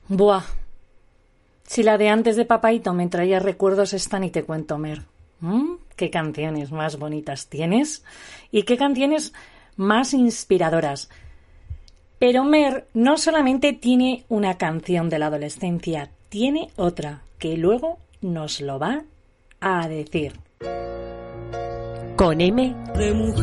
Buah. Si la de antes de Papaíto me traía recuerdos, esta ni te cuento, Mer. ¿Qué canciones más bonitas tienes? ¿Y qué canciones más inspiradoras? Pero Mer no solamente tiene una canción de la adolescencia, tiene otra que luego nos lo va a decir. Con M.